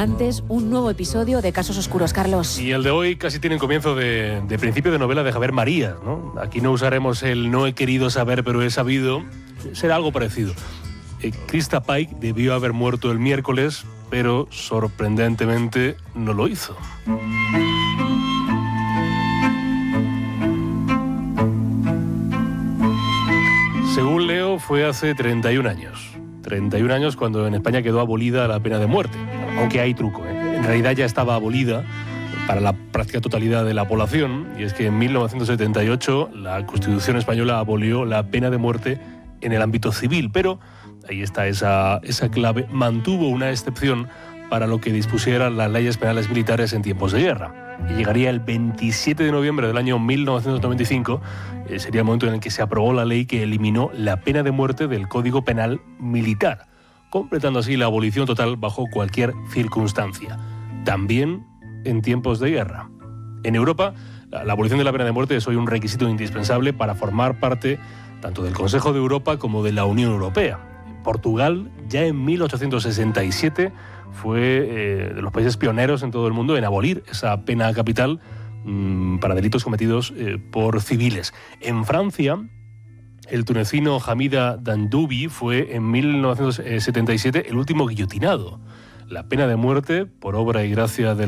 Antes, un nuevo episodio de Casos Oscuros, Carlos. Y el de hoy casi tiene un comienzo de principio de novela de Javier Marías, ¿no? Aquí no usaremos el no he querido saber pero he sabido. Será algo parecido. Krista Pike debió haber muerto el miércoles, pero sorprendentemente no lo hizo. Según leo, fue hace 31 años. 31 años cuando en España quedó abolida la pena de muerte. Aunque hay truco, ¿eh? En realidad ya estaba abolida para la práctica totalidad de la población, y es que en 1978 la Constitución española abolió la pena de muerte en el ámbito civil, pero ahí está esa clave, mantuvo una excepción para lo que dispusieran las leyes penales militares en tiempos de guerra. Y llegaría el 27 de noviembre del año 1995, sería el momento en el que se aprobó la ley que eliminó la pena de muerte del Código Penal Militar, completando así la abolición total bajo cualquier circunstancia, también en tiempos de guerra. En Europa, la abolición de la pena de muerte es hoy un requisito indispensable para formar parte tanto del Consejo de Europa como de la Unión Europea. Portugal, ya en 1867, fue de los países pioneros en todo el mundo en abolir esa pena capital para delitos cometidos por civiles. En Francia, el tunecino Hamida Dandoubi fue en 1977 el último guillotinado. La pena de muerte, por obra y gracia del